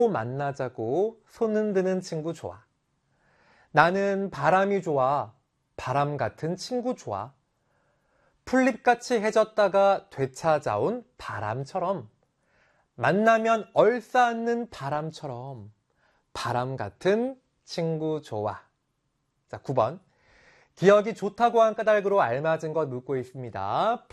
만나자고 손 흔드는 친구 좋아. 나는 바람이 좋아. 바람 같은 친구 좋아. 풀잎같이 해졌다가 되찾아온 바람처럼. 만나면 얼싸안는 바람처럼. 바람 같은 친구 좋아. 자, 9번. 기억이 좋다고 한 까닭으로 알맞은 것 묻고 있습니다.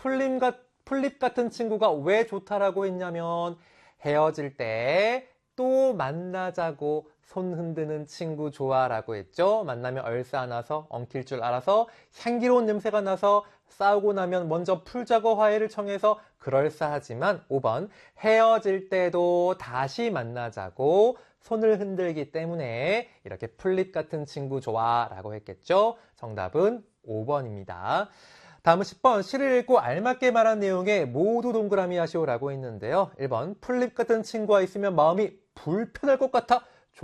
풀잎 같은 친구가 왜 좋다라고 했냐면 헤어질 때 또 만나자고 손 흔드는 친구 좋아라고 했죠. 만나면 얼싸안아서 엉킬 줄 알아서 향기로운 냄새가 나서 싸우고 나면 먼저 풀자고 화해를 청해서 그럴싸하지만 5번 헤어질 때도 다시 만나자고 손을 흔들기 때문에 이렇게 풀잎 같은 친구 좋아라고 했겠죠. 정답은 5번입니다. 다음은 10번 시를 읽고 알맞게 말한 내용에 모두 동그라미 하시오라고 했는데요. 1번 풀잎 같은 친구와 있으면 마음이 불편할 것 같아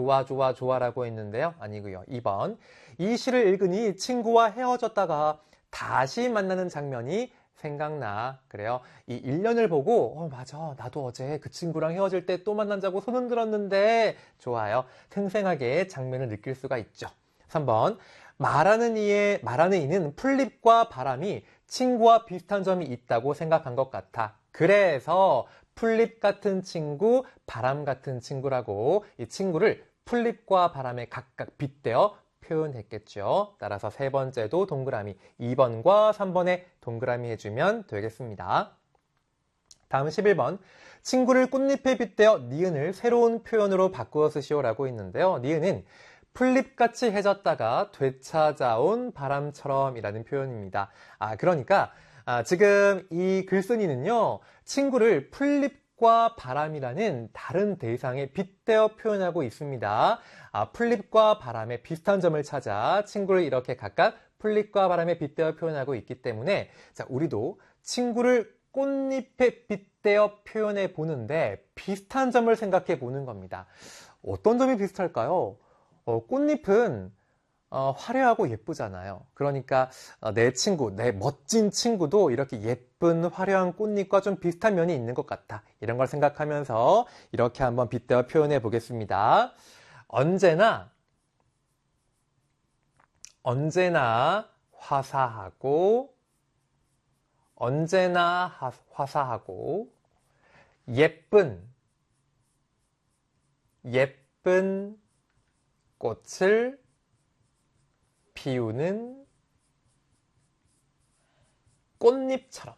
좋아라고 했는데요. 아니고요. 2번 이 시를 읽으니 친구와 헤어졌다가 다시 만나는 장면이 생각나. 그래요. 이 1년을 보고 맞아 나도 어제 그 친구랑 헤어질 때 또 만나자고 손 흔들었는데 좋아요. 생생하게 장면을 느낄 수가 있죠. 3번 말하는 이는 풀잎과 바람이 친구와 비슷한 점이 있다고 생각한 것 같아. 그래서 풀잎 같은 친구, 바람 같은 친구라고 이 친구를 풀잎과 바람에 각각 빗대어 표현했겠죠. 따라서 세 번째도 동그라미, 2번과 3번에 동그라미 해주면 되겠습니다. 다음 11번. 친구를 꽃잎에 빗대어 니은을 새로운 표현으로 바꾸어 쓰시오라고 했는데요. 니은은 풀잎같이 해졌다가 되찾아온 바람처럼 이라는 표현입니다. 그러니까 지금 이 글쓴이는요. 친구를 풀잎과 바람이라는 다른 대상에 빗대어 표현하고 있습니다. 풀잎과 바람의 비슷한 점을 찾아 친구를 이렇게 각각 풀잎과 바람에 빗대어 표현하고 있기 때문에 자, 우리도 친구를 꽃잎에 빗대어 표현해 보는데 비슷한 점을 생각해 보는 겁니다. 어떤 점이 비슷할까요? 꽃잎은 화려하고 예쁘잖아요. 그러니까 내 친구, 내 멋진 친구도 이렇게 예쁜 화려한 꽃잎과 좀 비슷한 면이 있는 것 같다. 이런 걸 생각하면서 이렇게 한번 빗대어 표현해 보겠습니다. 언제나 화사하고 예쁜 꽃을 피우는 꽃잎처럼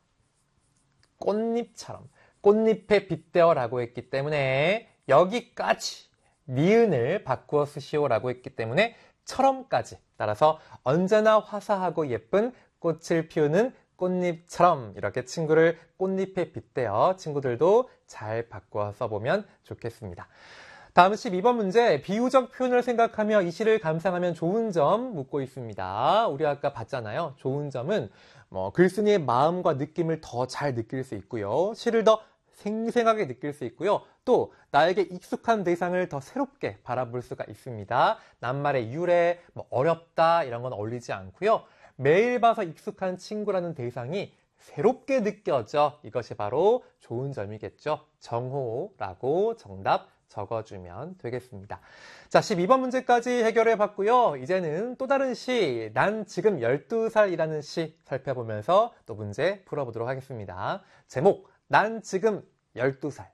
꽃잎에 빗대어라고 했기 때문에 여기까지 니은을 바꾸어 쓰시오라고 했기 때문에 처럼까지 따라서 언제나 화사하고 예쁜 꽃을 피우는 꽃잎처럼 이렇게 친구를 꽃잎에 빗대어 친구들도 잘 바꾸어 써보면 좋겠습니다. 다음 12번 문제, 비유적 표현을 생각하며 이 시를 감상하면 좋은 점 묻고 있습니다. 우리 아까 봤잖아요. 좋은 점은 글쓴이의 마음과 느낌을 더 잘 느낄 수 있고요. 시를 더 생생하게 느낄 수 있고요. 또 나에게 익숙한 대상을 더 새롭게 바라볼 수가 있습니다. 낱말의 유래, 어렵다 이런 건 어울리지 않고요. 매일 봐서 익숙한 친구라는 대상이 새롭게 느껴져. 이것이 바로 좋은 점이겠죠. 정호라고 정답 적어주면 되겠습니다. 자, 12번 문제까지 해결해 봤고요. 이제는 또 다른 시, 난 지금 12살이라는 시 살펴보면서 또 문제 풀어보도록 하겠습니다. 제목, 난 지금 12살.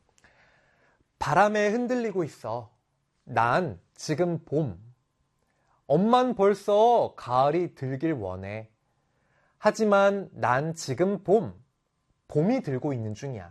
바람에 흔들리고 있어. 난 지금 봄. 엄만 벌써 가을이 들길 원해. 하지만 난 지금 봄이 들고 있는 중이야.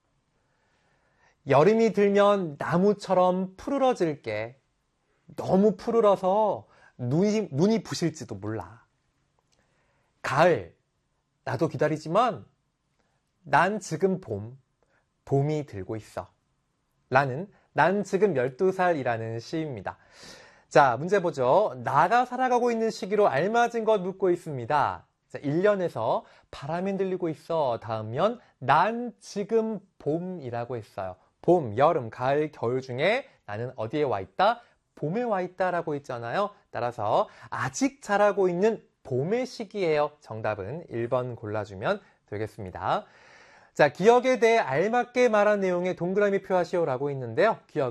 여름이 들면 나무처럼 푸르러질게. 너무 푸르러서 눈이 부실지도 몰라. 가을, 나도 기다리지만 난 지금 봄이 들고 있어. 라는 난 지금 12살이라는 시입니다. 자, 문제 보죠. 나가 살아가고 있는 시기로 알맞은 것 묻고 있습니다. 자, 1년에서 바람이 흔들리고 있어. 다음면 난 지금 봄이라고 했어요. 봄, 여름, 가을, 겨울 중에 나는 어디에 와 있다? 봄에 와 있다라고 했잖아요. 따라서 아직 자라고 있는 봄의 시기예요. 정답은 1번 골라주면 되겠습니다. 자, 기억에 대해 알맞게 말한 내용에 동그라미 표하시오라고 있는데요. 기억